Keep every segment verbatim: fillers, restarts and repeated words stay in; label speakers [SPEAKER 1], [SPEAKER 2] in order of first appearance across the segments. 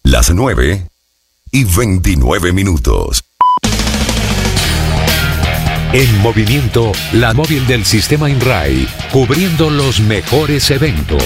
[SPEAKER 1] Las nueve y veintinueve minutos.
[SPEAKER 2] En movimiento, la móvil del sistema INRAI, cubriendo los mejores eventos.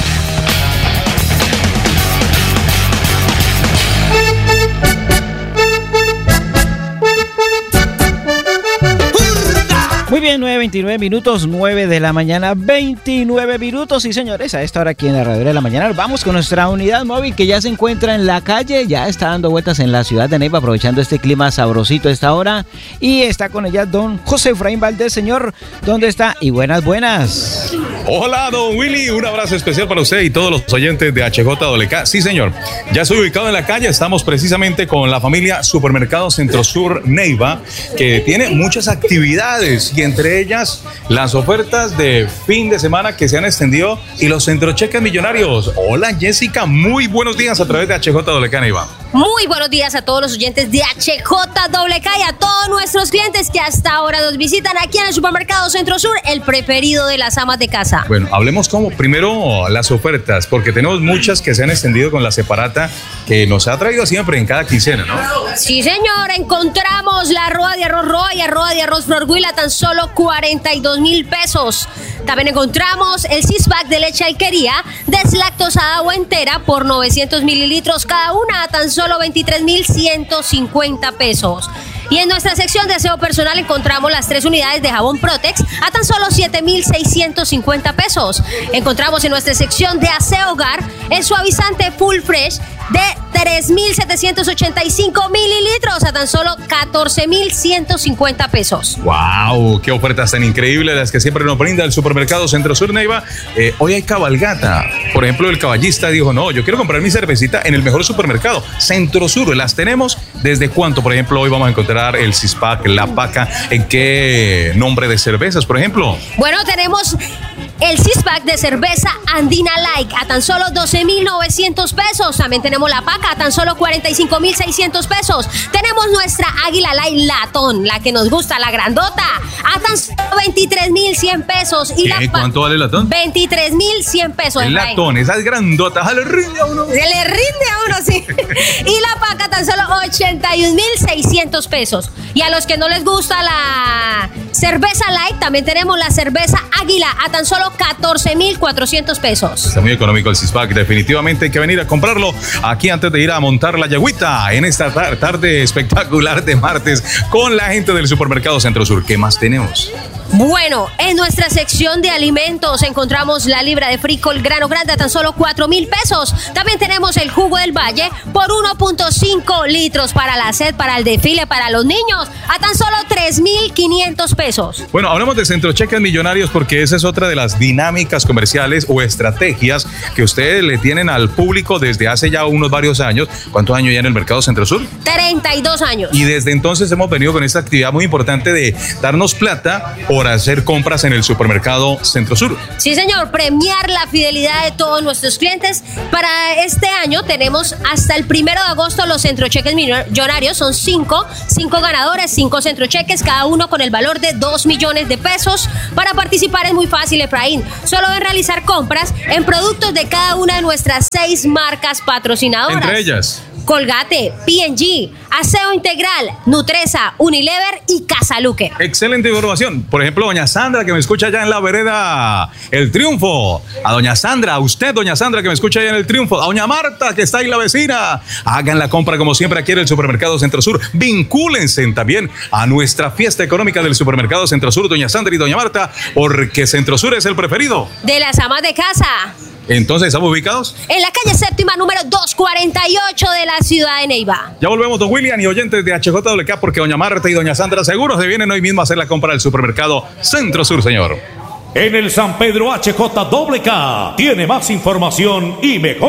[SPEAKER 3] Muy bien, nueve veintinueve minutos, nueve de la mañana, veintinueve minutos. Y señores, a esta hora aquí en la Radio de la Mañana vamos con nuestra unidad móvil que ya se encuentra en la calle, ya está dando vueltas en la ciudad de Neiva, aprovechando este clima sabrosito a esta hora. Y está con ella don José Efraín Valdés. Señor, ¿dónde está? Y buenas, buenas.
[SPEAKER 4] Hola, don Willy, un abrazo especial para usted y todos los oyentes de H J W K. Sí, señor, ya estoy ubicado en la calle, estamos precisamente con la familia Supermercado Centro Sur Neiva, que tiene muchas actividades y entre ellas las ofertas de fin de semana que se han extendido y los centrocheques millonarios. Hola, Jessica, muy buenos días a través de H J W K Neiva.
[SPEAKER 5] Muy buenos días a todos los oyentes de H J W K y a todos nuestros clientes que hasta ahora nos visitan aquí en el Supermercado Centro Sur, el preferido de las amas de casa.
[SPEAKER 4] Bueno, hablemos como primero las ofertas, porque tenemos muchas que se han extendido con la separata que nos ha traído siempre en cada quincena, ¿no?
[SPEAKER 5] Sí, señor, encontramos la arroba de arroz roa y arroba de arroz flor huila a tan solo cuarenta y dos mil pesos. También encontramos el six pack de leche alquería deslactosada o entera por novecientos mililitros cada una a tan solo veintitrés mil ciento cincuenta pesos. Y en nuestra sección de aseo personal encontramos las tres unidades de jabón Protex a tan solo siete mil seiscientos cincuenta pesos. Encontramos en nuestra sección de aseo hogar el suavizante Full Fresh de tres mil setecientos ochenta y cinco mililitros a tan solo catorce mil ciento cincuenta pesos.
[SPEAKER 4] ¡Wow! ¡Qué ofertas tan increíbles las que siempre nos brinda el Supermercado Centro Sur Neiva! Eh, hoy hay cabalgata. Por ejemplo, el caballista dijo, no, yo quiero comprar mi cervecita en el mejor supermercado, Centro Sur. ¿Las tenemos? ¿Desde cuánto? Por ejemplo, hoy vamos a encontrar el Cispac, la Paca. ¿En qué nombre de cervezas, por ejemplo?
[SPEAKER 5] Bueno, tenemos el six-pack de cerveza Andina Light a tan solo doce mil novecientos pesos. También tenemos la Paca a tan solo cuarenta y cinco mil seiscientos pesos. Tenemos nuestra Águila Light Latón, la que nos gusta, la grandota, a tan solo veintitrés mil cien pesos. Y
[SPEAKER 4] ¿Qué?
[SPEAKER 5] La pa-
[SPEAKER 4] ¿Cuánto vale el latón?
[SPEAKER 5] veintitrés mil cien pesos.
[SPEAKER 4] El latón, esas grandotas, se le rinde a uno.
[SPEAKER 5] Se le rinde a uno, sí. Y la Paca tan solo ochenta y un mil seiscientos pesos. Y a los que no les gusta la cerveza light, también tenemos la cerveza Águila a tan solo catorce mil cuatrocientos pesos.
[SPEAKER 4] Está muy económico el Cispac, definitivamente hay que venir a comprarlo aquí antes de ir a montar la yagüita en esta tar- tarde espectacular de martes con la gente del Supermercado Centro Sur. ¿Qué más tenemos?
[SPEAKER 5] Bueno, en nuestra sección de alimentos encontramos la libra de frijol grano grande a tan solo cuatro mil pesos. También tenemos el jugo del valle por uno punto cinco litros para la sed, para el desfile, para los niños a tan solo tres mil quinientos pesos.
[SPEAKER 4] Bueno, hablamos de centrocheques millonarios porque esa es otra de las dinámicas comerciales o estrategias que ustedes le tienen al público desde hace ya unos varios años. ¿Cuántos años ya en el Mercado Centro Sur?
[SPEAKER 5] treinta y dos años.
[SPEAKER 4] Y desde entonces hemos venido con esta actividad muy importante de darnos plata por hacer compras en el Supermercado Centro Sur.
[SPEAKER 5] Sí, señor, premiar la fidelidad de todos nuestros clientes. Para este año tenemos hasta el primero de agosto los centrocheques millonarios. Son cinco, cinco ganadores, cinco centrocheques, cada uno con el valor de dos millones de pesos. Para participar es muy fácil, Efraín. Solo deben realizar compras en productos de cada una de nuestras seis marcas patrocinadoras.
[SPEAKER 4] Entre ellas
[SPEAKER 5] Colgate, P and G, Aseo Integral, Nutresa, Unilever y Casaluque.
[SPEAKER 4] excelente información. Por ejemplo, doña Sandra, que me escucha allá en la vereda El Triunfo. A doña Sandra, a usted, doña Sandra, que me escucha allá en El Triunfo. A doña Marta, que está ahí la vecina. Hagan la compra como siempre aquí en el Supermercado Centro Sur. Vincúlense también a nuestra fiesta económica del Supermercado Centro Sur, doña Sandra y doña Marta, porque Centro Sur es el preferido
[SPEAKER 5] De las amas de casa.
[SPEAKER 4] Entonces, ¿estamos ubicados?
[SPEAKER 5] En la calle séptima, número doscientos cuarenta y ocho de la ciudad de Neiva.
[SPEAKER 4] Ya volvemos, don William y oyentes de H J W K, porque doña Marta y doña Sandra seguros se vienen hoy mismo a hacer la compra del Supermercado Centro Sur, señor.
[SPEAKER 6] En el San Pedro H J W K tiene más información y mejor